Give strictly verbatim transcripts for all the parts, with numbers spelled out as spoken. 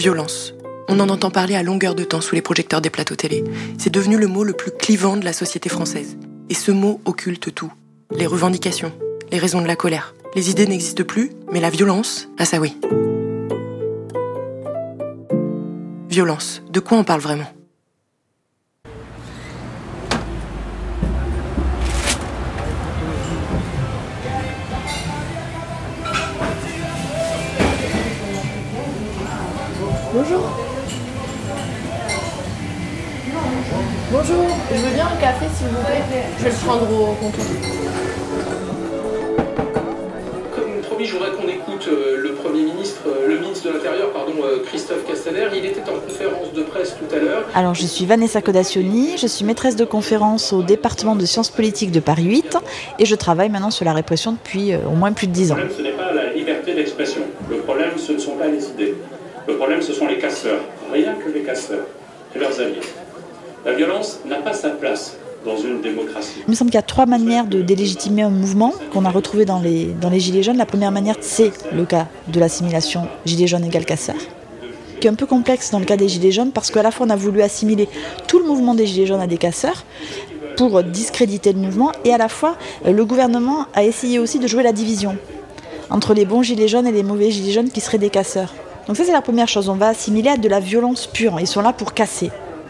Violence. On en entend parler à longueur de temps sous les projecteurs des plateaux télé. C'est devenu le mot le plus clivant de la société française. Et ce mot occulte tout. Les revendications, les raisons de la colère. Les idées n'existent plus, mais la violence, ah ça oui. Violence, de quoi on parle vraiment ? Bonjour. Bonjour, je veux bien un café s'il vous plaît. Je vais le prendre au comptoir. Comme promis, je voudrais qu'on écoute le Premier ministre, le ministre de l'Intérieur, pardon, Christophe Castaner. Il était en conférence de presse tout à l'heure. Alors, je suis Vanessa Codacioni, je suis maîtresse de conférence au département de sciences politiques de Paris huit et je travaille maintenant sur la répression depuis au moins plus de dix ans. Le problème, ce n'est pas la liberté d'expression. Le problème, ce ne sont pas les idées. Le problème, ce sont les casseurs. Rien que les casseurs et leurs alliés. La violence n'a pas sa place dans une démocratie. Il me semble qu'il y a trois manières de délégitimer un mouvement qu'on a retrouvé dans les, dans les Gilets jaunes. La première manière, c'est le cas de l'assimilation Gilets jaunes égale casseurs, qui est un peu complexe dans le cas des Gilets jaunes parce qu'à la fois on a voulu assimiler tout le mouvement des Gilets jaunes à des casseurs pour discréditer le mouvement et à la fois le gouvernement a essayé aussi de jouer la division entre les bons Gilets jaunes et les mauvais Gilets jaunes qui seraient des casseurs. Donc ça c'est la première chose, on va assimiler à de la violence pure, ils sont là pour casser.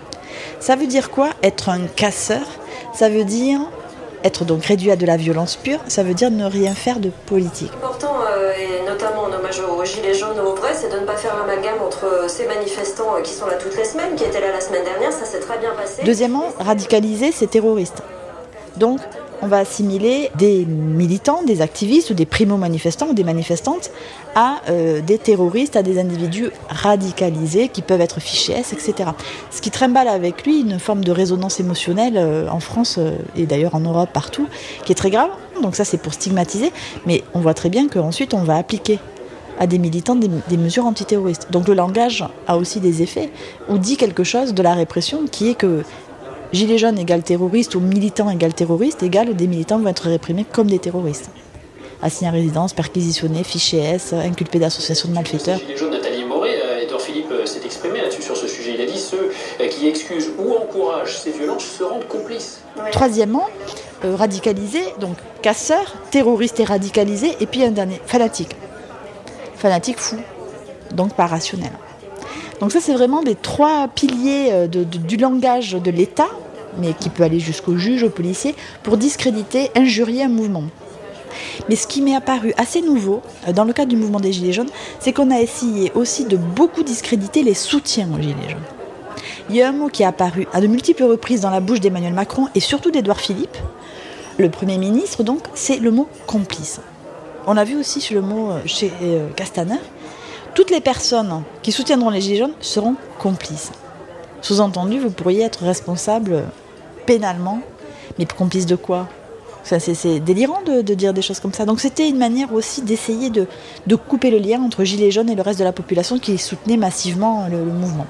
Ça veut dire quoi, être un casseur ? Ça veut dire être donc réduit à de la violence pure, ça veut dire ne rien faire de politique. L'important, euh, et notamment en hommage aux Gilets jaunes au vrai, c'est de ne pas faire l'amalgame entre ces manifestants qui sont là toutes les semaines, qui étaient là la semaine dernière, ça s'est très bien passé. Deuxièmement, radicaliser, c'est terroriste. Donc on va assimiler des militants, des activistes ou des primo-manifestants ou des manifestantes à euh, des terroristes, à des individus radicalisés qui peuvent être fichés S, et cetera. Ce qui trimballe avec lui une forme de résonance émotionnelle euh, en France euh, et d'ailleurs en Europe partout, qui est très grave. Donc ça c'est pour stigmatiser, mais on voit très bien qu'ensuite on va appliquer à des militants des, des mesures antiterroristes. Donc le langage a aussi des effets ou dit quelque chose de la répression qui est que Gilets jaunes égale terroriste ou militants égale terroriste égale des militants vont être réprimés comme des terroristes. Assignés à résidence, perquisitionnés, fichés S, inculpés d'association de malfaiteurs. Gilets jaunes, Nathalie Moret, Edouard Philippe s'est exprimé là-dessus sur ce sujet. Il a dit ceux qui excusent ou encouragent ces violences se rendent complices. Ouais. Troisièmement, euh, radicalisés, donc casseurs, terroristes et radicalisés, et puis un dernier, fanatique. Fanatique fou, donc pas rationnel. Donc ça c'est vraiment des trois piliers de, de, du langage de l'État, mais qui peut aller jusqu'au juge, au policier, pour discréditer, injurier un mouvement. Mais ce qui m'est apparu assez nouveau, dans le cadre du mouvement des Gilets jaunes, c'est qu'on a essayé aussi de beaucoup discréditer les soutiens aux Gilets jaunes. Il y a un mot qui est apparu à de multiples reprises dans la bouche d'Emmanuel Macron et surtout d'Edouard Philippe, le Premier ministre, donc, c'est le mot complice. On a vu aussi sur le mot chez euh, Castaner, toutes les personnes qui soutiendront les Gilets jaunes seront complices. Sous-entendu, vous pourriez être responsable pénalement, mais complice de quoi ? Ça, c'est, c'est délirant de, de dire des choses comme ça. Donc c'était une manière aussi d'essayer de, de couper le lien entre Gilets jaunes et le reste de la population qui soutenait massivement le, le mouvement.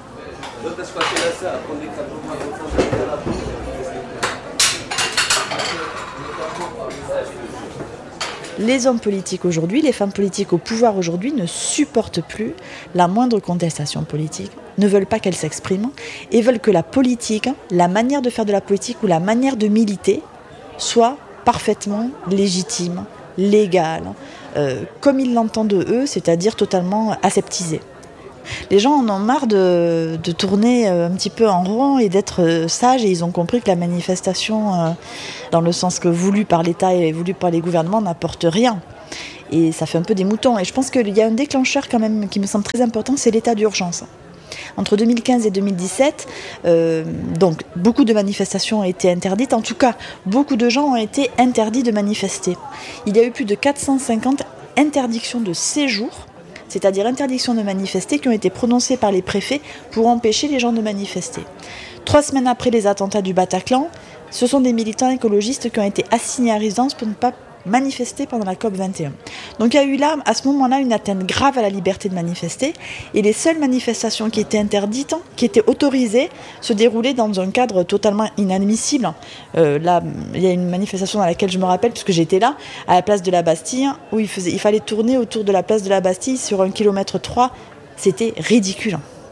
Les hommes politiques aujourd'hui, les femmes politiques au pouvoir aujourd'hui ne supportent plus la moindre contestation politique, ne veulent pas qu'elle s'exprime et veulent que la politique, la manière de faire de la politique ou la manière de militer soit parfaitement légitime, légale, euh, comme ils l'entendent eux, c'est-à-dire totalement aseptisée. Les gens en ont marre de, de tourner un petit peu en rond et d'être sages et ils ont compris que la manifestation, euh, dans le sens que voulu par l'État et voulu par les gouvernements, n'apporte rien. Et ça fait un peu des moutons. Et je pense qu'il y a un déclencheur quand même qui me semble très important, c'est l'état d'urgence. Entre deux mille quinze et deux mille dix-sept, euh, donc beaucoup de manifestations ont été interdites. En tout cas, beaucoup de gens ont été interdits de manifester. Il y a eu plus de quatre cent cinquante interdictions de séjour, c'est-à-dire interdictions de manifester qui ont été prononcées par les préfets pour empêcher les gens de manifester. Trois semaines après les attentats du Bataclan, ce sont des militants écologistes qui ont été assignés à résidence pour ne pas manifester pendant la C O P vingt et un. Donc il y a eu là, à ce moment-là, une atteinte grave à la liberté de manifester et les seules manifestations qui étaient interdites, qui étaient autorisées, se déroulaient dans un cadre totalement inadmissible. Euh, là, il y a une manifestation dans laquelle je me rappelle, puisque j'étais là, à la place de la Bastille, où il, faisait, il fallait tourner autour de la place de la Bastille sur un kilomètre trois. C'était ridicule.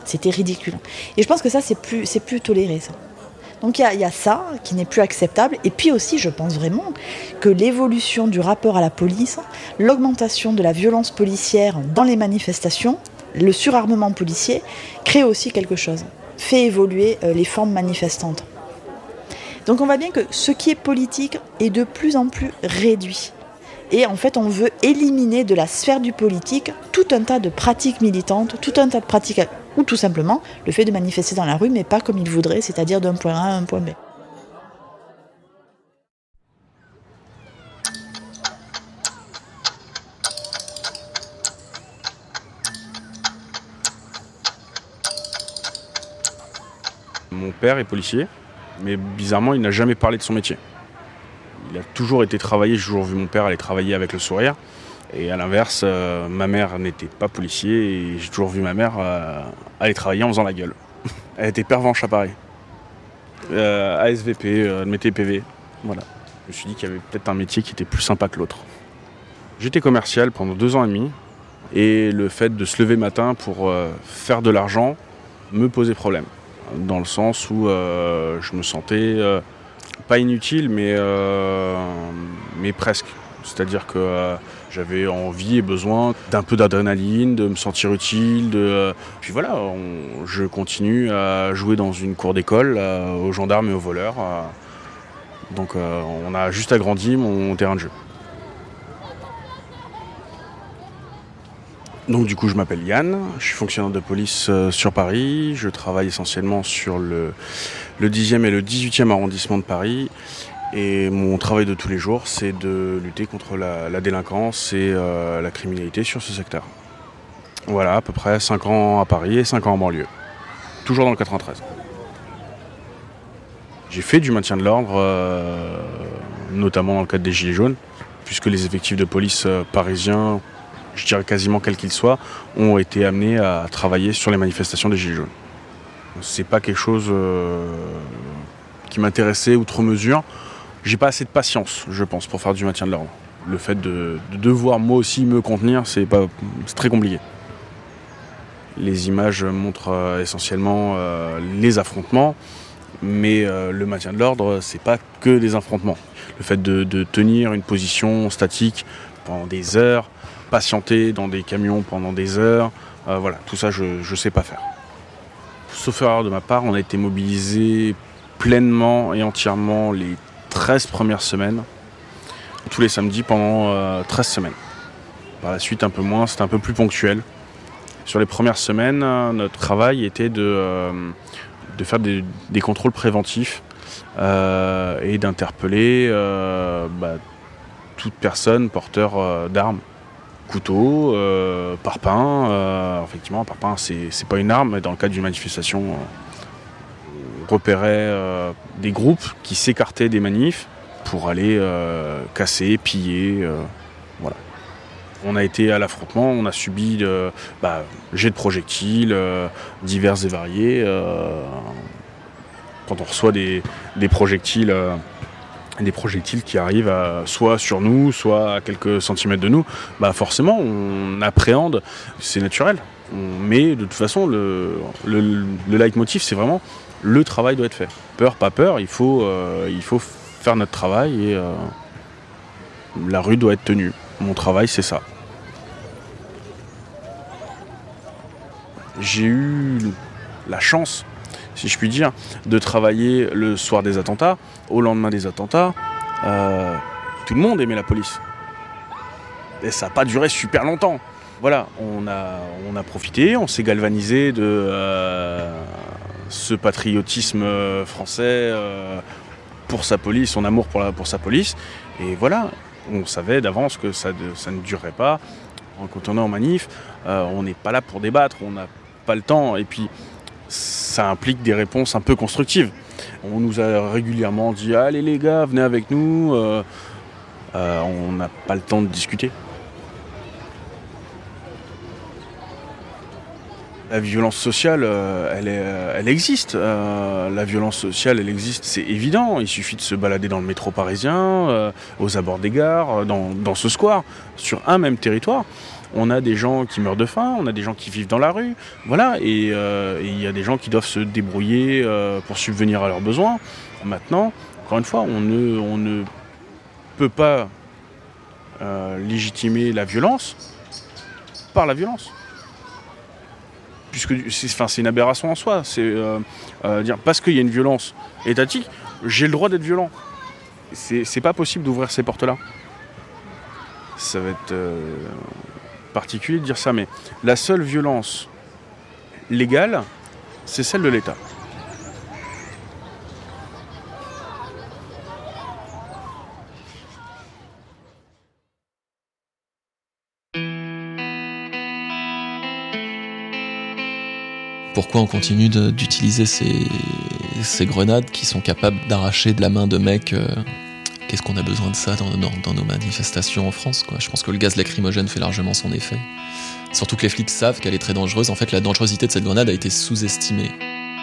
C'était ridicule. Et je pense que ça, c'est plus, c'est plus toléré, ça. Donc il y, y a ça qui n'est plus acceptable. Et puis aussi, je pense vraiment que l'évolution du rapport à la police, l'augmentation de la violence policière dans les manifestations, le surarmement policier, crée aussi quelque chose, fait évoluer euh, les formes manifestantes. Donc on voit bien que ce qui est politique est de plus en plus réduit. Et en fait, on veut éliminer de la sphère du politique tout un tas de pratiques militantes, tout un tas de pratiques, ou tout simplement le fait de manifester dans la rue, mais pas comme il voudrait, c'est-à-dire d'un point A à un point B. Mon père est policier, mais bizarrement, il n'a jamais parlé de son métier. Il a toujours été travaillé, j'ai toujours vu mon père aller travailler avec le sourire. Et à l'inverse, euh, ma mère n'était pas policier et j'ai toujours vu ma mère euh, aller travailler en faisant la gueule. Elle était pervenche à Paris. Euh, A S V P, euh, elle mettait P V. Voilà. Je me suis dit qu'il y avait peut-être un métier qui était plus sympa que l'autre. J'étais commercial pendant deux ans et demi. Et le fait de se lever matin pour euh, faire de l'argent me posait problème. Dans le sens où euh, je me sentais... Euh, pas inutile, mais, euh, mais presque. C'est-à-dire que euh, j'avais envie et besoin d'un peu d'adrénaline, de me sentir utile. De, euh, puis voilà, on, je continue à jouer dans une cour d'école euh, aux gendarmes et aux voleurs. Euh, donc euh, on a juste agrandi mon terrain de jeu. Donc du coup, je m'appelle Yann, je suis fonctionnaire de police euh, sur Paris. Je travaille essentiellement sur le, le dixième et le dix-huitième arrondissement de Paris. Et mon travail de tous les jours, c'est de lutter contre la, la délinquance et euh, la criminalité sur ce secteur. Voilà, à peu près cinq ans à Paris et cinq ans en banlieue. Toujours dans le quatre-vingt-treize. J'ai fait du maintien de l'ordre, euh, notamment dans le cadre des Gilets jaunes, puisque les effectifs de police euh, parisiens, je dirais quasiment quels qu'ils soient, ont été amenés à travailler sur les manifestations des Gilets jaunes. C'est pas quelque chose euh, qui m'intéressait outre mesure. J'ai pas assez de patience, je pense, pour faire du maintien de l'ordre. Le fait de, de devoir moi aussi me contenir, c'est, pas, c'est très compliqué. Les images montrent euh, essentiellement euh, les affrontements, mais euh, le maintien de l'ordre, c'est pas que des affrontements. Le fait de, de tenir une position statique pendant des heures, patienter dans des camions pendant des heures, euh, voilà, tout ça je ne sais pas faire. Sauf erreur de ma part, on a été mobilisés pleinement et entièrement les treize premières semaines, tous les samedis pendant euh, treize semaines. Par la suite un peu moins, c'était un peu plus ponctuel. Sur les premières semaines, notre travail était de, euh, de faire des, des contrôles préventifs euh, et d'interpeller euh, bah, toute personne porteur euh, d'armes. Couteau, euh, parpaing, euh, effectivement un parpaing c'est, c'est pas une arme, mais dans le cadre d'une manifestation, euh, on repérait euh, des groupes qui s'écartaient des manifs pour aller euh, casser, piller, euh, voilà. On a été à l'affrontement, on a subi euh, bah, jets de projectiles euh, divers et variés. Euh, quand on reçoit des, des projectiles... Euh, des projectiles qui arrivent à, soit sur nous, soit à quelques centimètres de nous, bah forcément on appréhende, c'est naturel. On, mais de toute façon, le, le, le leitmotiv, c'est vraiment le travail doit être fait. Peur, pas peur, il faut, euh, il faut faire notre travail et euh, la rue doit être tenue. Mon travail, c'est ça. J'ai eu la chance, si je puis dire, de travailler le soir des attentats, au lendemain des attentats. Euh, tout le monde aimait la police. Et ça n'a pas duré super longtemps. Voilà, on a, on a profité, on s'est galvanisé de euh, ce patriotisme français euh, pour sa police, son amour pour, la, pour sa police. Et voilà, on savait d'avance que ça, de, ça ne durerait pas. Quand on est en manif, euh, on n'est pas là pour débattre, on n'a pas le temps. Et puis, ça implique des réponses un peu constructives. On nous a régulièrement dit « Allez les gars, venez avec nous euh, ». Euh, on n'a pas le temps de discuter. La violence sociale, euh, elle, est, elle existe. Euh, la violence sociale, elle existe, c'est évident. Il suffit de se balader dans le métro parisien, euh, aux abords des gares, dans, dans ce square, sur un même territoire. On a des gens qui meurent de faim, on a des gens qui vivent dans la rue, voilà. Et il euh, y a des gens qui doivent se débrouiller euh, pour subvenir à leurs besoins. Maintenant, encore une fois, on ne, on ne peut pas euh, légitimer la violence par la violence. Puisque c'est, enfin, c'est une aberration en soi. C'est euh, euh, dire parce qu'il y a une violence étatique, j'ai le droit d'être violent. C'est, c'est pas possible d'ouvrir ces portes-là. Ça va être euh, particulier de dire ça, mais la seule violence légale, c'est celle de l'État. Pourquoi on continue de, d'utiliser ces, ces grenades qui sont capables d'arracher de la main de mecs euh, Qu'est-ce qu'on a besoin de ça dans, dans, dans nos manifestations en France, quoi. Je pense que le gaz lacrymogène fait largement son effet. Surtout que les flics savent qu'elle est très dangereuse. En fait, la dangerosité de cette grenade a été sous-estimée.